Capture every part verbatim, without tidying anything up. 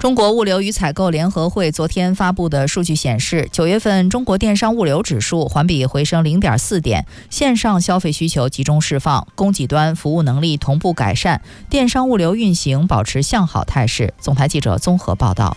中国物流与采购联合会昨天发布的数据显示，九月份中国电商物流指数环比回升 零点四点，线上消费需求集中释放，供给端服务能力同步改善，电商物流运行保持向好态势。总台记者综合报道。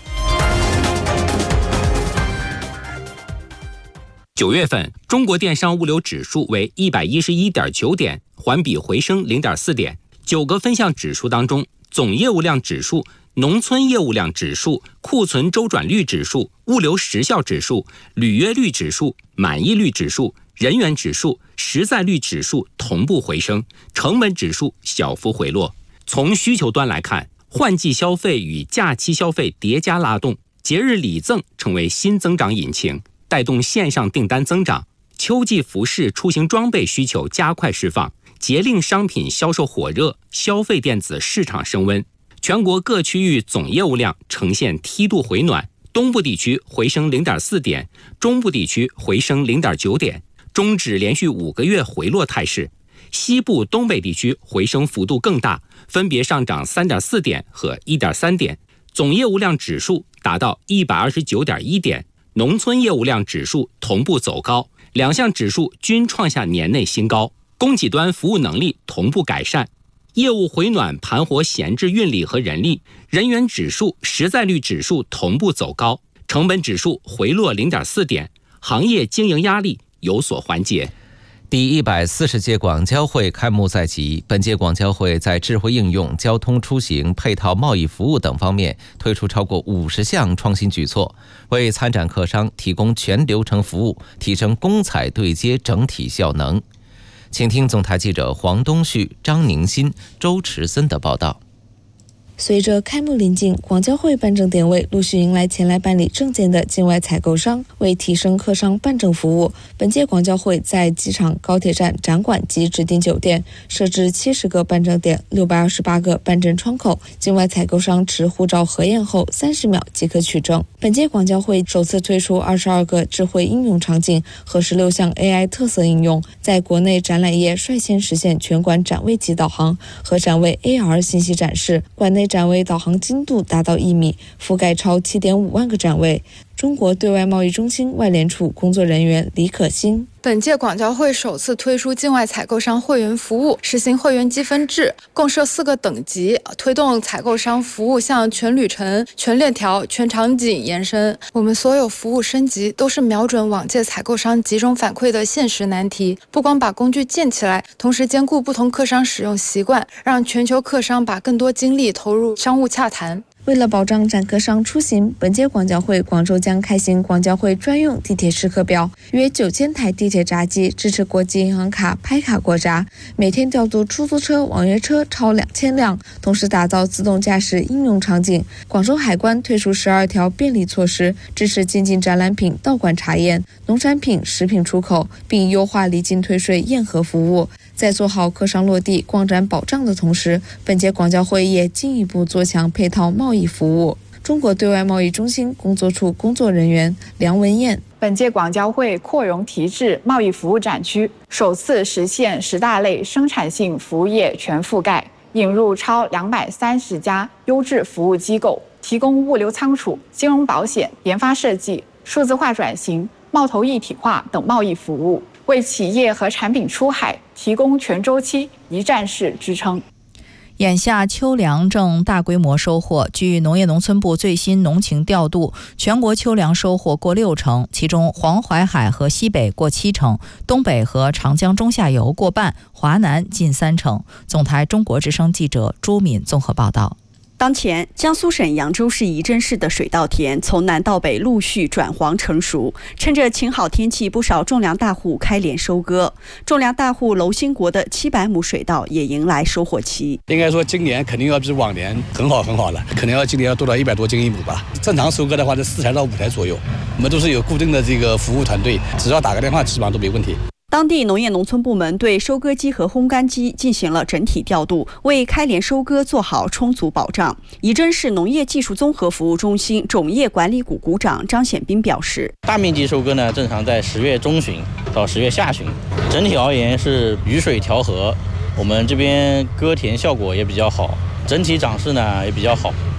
九月份，中国电商物流指数为 一百一十一点九点，环比回升 零点四点。九个分项指数当中，总业务量指数、农村业务量指数、库存周转率指数、物流时效指数、履约率指数、满意率指数、人员指数、实在率指数同步回升，成本指数小幅回落。从需求端来看，换季消费与假期消费叠加拉动，节日礼赠成为新增长引擎，带动线上订单增长。秋季服饰、出行装备需求加快释放，节令商品销售火热，消费电子市场升温。全国各区域总业务量呈现梯度回暖，东部地区回升 零点四点，中部地区回升 零点九点，终止连续五个月回落态势。西部、东北地区回升幅度更大，分别上涨 三点四点和 一点三点，总业务量指数达到 一百二十九点一点，农村业务量指数同步走高，两项指数均创下年内新高，供给端服务能力同步改善。业务回暖盘活闲置运力和人力，人员指数、实在率指数同步走高，成本指数回落 零点四点，行业经营压力有所缓解。 第一百四十届广交会开幕在即，本届广交会在智慧应用、交通出行、配套贸易服务等方面推出超过五十项创新举措，为参展客商提供全流程服务，提升供采对接整体效能。请听总台记者黄东旭、张宁新、周池森的报道。 随着开幕临近，广交会办证点位陆续迎来前来办理证件的境外采购商。为提升客商办证服务，本届广交会在机场、高铁站、展馆及指定酒店设置七十个办证点、六百二十八个办证窗口，境外采购商持护照核验后三十秒即可取证。本届广交会首次推出二十二个智慧应用场景和十六项 A I 特色应用，在国内展览业率先实现全馆展位级导航和展位 A R 信息展示，馆内展位导航精度达到一米，覆盖超 七点五万个展位。中国对外贸易中心外联处工作人员李可欣： 本届广交会首次推出境外采购商会员服务，实行会员积分制，共设四个等级，推动采购商服务向全旅程、全链条、全场景延伸。我们所有服务升级都是瞄准往届采购商集中反馈的现实难题，不光把工具建起来，同时兼顾不同客商使用习惯，让全球客商把更多精力投入商务洽谈。 为了保障展客商出行，本届广交会广州将开行广交会专用地铁时刻表，约九千台地铁闸机支持国际银行卡拍卡过闸，每天调度出租车、网约车超两千辆，同时打造自动驾驶应用场景。广州海关推出十二条便利措施，支持进境展览品到馆查验、农产品、食品出口，并优化离境退税验核服务。在做好客商落地、逛展保障的同时，本届广交会也进一步做强配套贸易服务。中国对外贸易中心工作处工作人员梁文燕： 本届广交会扩容提质贸易服务展区，首次实现十大类生产性服务业全覆盖，引入超两百三十家优质服务机构，提供物流仓储、金融保险、研发设计、数字化转型、贸投一体化等贸易服务，为企业和产品出海提供全周期一站式支撑。 眼下秋粮正大规模收获，据农业农村部最新农情调度，全国秋粮收获过六成，其中黄淮海和西北过七成，东北和长江中下游过半，华南近三成。总台中国之声记者朱敏综合报道。 当前，江苏省扬州市仪征市的水稻田从南到北陆续转黄成熟，趁着晴好天气，不少种粮大户开镰收割。种粮大户娄兴国的七百亩水稻也迎来收获期。 应该说，今年肯定要比往年很好很好了，可能要今年要多到一百多斤一亩吧。正常收割的话，是四台到五台左右。我们都是有固定的这个服务团队，只要打个电话，基本上都没问题。 当地农业农村部门对收割机和烘干机进行了整体调度，为开镰收割做好充足保障。仪征市农业技术综合服务中心种业管理股股长张显斌表示， 大面积收割呢，正常在十月中旬到十月下旬，整体而言是雨水调和，我们这边割田效果也比较好，整体长势呢也比较好。